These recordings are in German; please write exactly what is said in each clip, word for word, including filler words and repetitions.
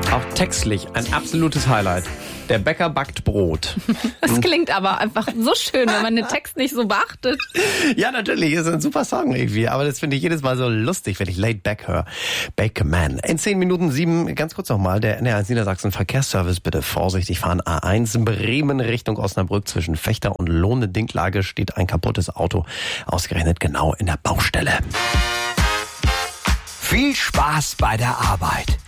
Auch textlich ein absolutes Highlight. Der Bäcker backt Brot. Das klingt aber einfach so schön, wenn man den Text nicht so beachtet. Ja, natürlich, ist ein super Song irgendwie. Aber das finde ich jedes Mal so lustig, wenn ich Laid Back höre. Bake a Man. In zehn Minuten sieben, ganz kurz nochmal, der N R eins Niedersachsen Verkehrsservice, bitte vorsichtig fahren. A eins in Bremen Richtung Osnabrück zwischen Fechter und Lohne-Dinklage steht ein kaputtes Auto. Ausgerechnet genau in der Baustelle. Viel Spaß bei der Arbeit.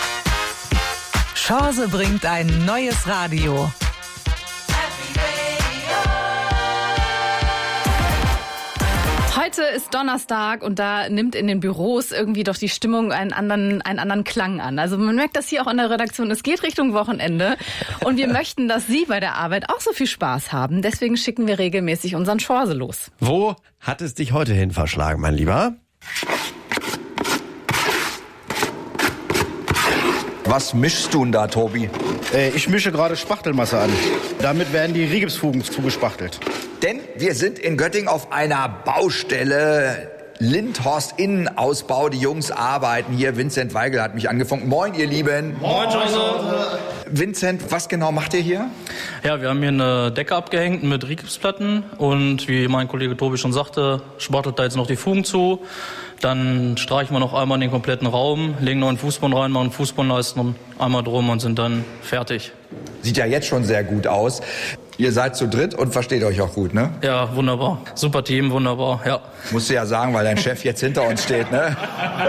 Chance bringt ein neues Radio. Heute ist Donnerstag und da nimmt in den Büros irgendwie doch die Stimmung einen anderen, einen anderen Klang an. Also man merkt das hier auch in der Redaktion. Es geht Richtung Wochenende und wir möchten, dass Sie bei der Arbeit auch so viel Spaß haben. Deswegen schicken wir regelmäßig unseren Chance los. Wo hat es dich heute hin verschlagen, mein Lieber? Was mischst du denn da, Tobi? Äh, ich mische gerade Spachtelmasse an. Damit werden die Rigipsfugen zugespachtelt. Denn wir sind in Göttingen auf einer Baustelle. Lindhorst Innenausbau. Die Jungs arbeiten hier. Vincent Weigel hat mich angefunkt. Moin, ihr Lieben. Moin, Chance. Vincent, was genau macht ihr hier? Ja, wir haben hier eine Decke abgehängt mit Rigipsplatten. Und wie mein Kollege Tobi schon sagte, spachtelt da jetzt noch die Fugen zu. Dann streichen wir noch einmal den kompletten Raum, legen noch einen Fußboden rein, machen Fußbodenleisten einmal drum und sind dann fertig. Sieht ja jetzt schon sehr gut aus. Ihr seid zu dritt und versteht euch auch gut, ne? Ja, wunderbar. Super Team, wunderbar, ja. Musst du ja sagen, weil dein Chef jetzt hinter uns steht, ne?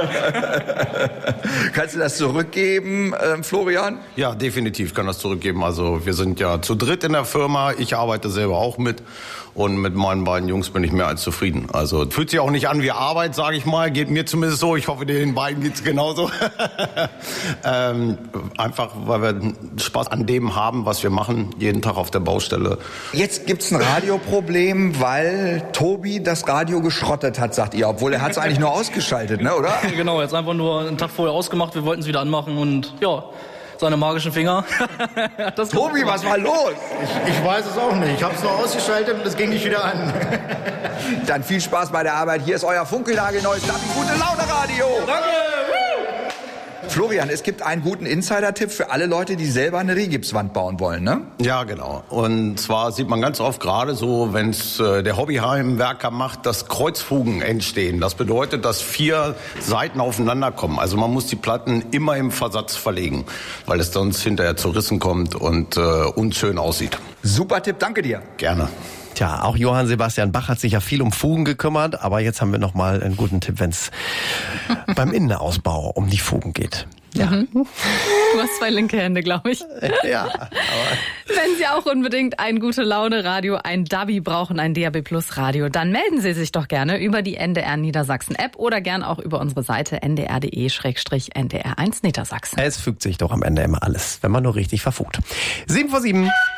Kannst du das zurückgeben, äh, Florian? Ja, definitiv kann das zurückgeben. Also wir sind ja zu dritt in der Firma. Ich arbeite selber auch mit. Und mit meinen beiden Jungs bin ich mehr als zufrieden. Also fühlt sich auch nicht an wie Arbeit, sage ich mal. Geht mir zumindest so. Ich hoffe, den beiden geht's genauso. ähm, einfach, weil wir Spaß an dem haben, was wir machen, jeden Tag auf der Baustelle. Jetzt gibt's ein Radioproblem, weil Tobi das Radio geschrottet hat, sagt ihr. Obwohl er hat's eigentlich nur ausgeschaltet, ne, oder? Genau, jetzt einfach nur einen Tag vorher ausgemacht. Wir wollten es wieder anmachen und ja, seine magischen Finger. Das Tobi, was war los? Ich, ich weiß es auch nicht. Ich habe es nur ausgeschaltet und es ging nicht wieder an. Dann viel Spaß bei der Arbeit. Hier ist euer Funkelnagel-neues Gute-Laune-Radio. Danke! Florian, es gibt einen guten Insider-Tipp für alle Leute, die selber eine Rigipswand bauen wollen, ne? Ja, genau. Und zwar sieht man ganz oft gerade so, wenn es äh, der Hobbyheimwerker macht, dass Kreuzfugen entstehen. Das bedeutet, dass vier Seiten aufeinander kommen. Also man muss die Platten immer im Versatz verlegen, weil es sonst hinterher zu Rissen kommt und äh, unschön aussieht. Super Tipp, danke dir. Gerne. Tja, auch Johann Sebastian Bach hat sich ja viel um Fugen gekümmert, aber jetzt haben wir noch mal einen guten Tipp, wenn es beim Innenausbau um die Fugen geht. Ja. Mhm. Du hast zwei linke Hände, glaube ich. Ja. Aber wenn Sie auch unbedingt ein Gute-Laune-Radio, ein Dabi brauchen, ein D A B Plus Radio, dann melden Sie sich doch gerne über die N D R Niedersachsen App oder gern auch über unsere Seite n d r punkt d e slash n d r eins Niedersachsen. Es fügt sich doch am Ende immer alles, wenn man nur richtig verfugt. sieben vor sieben.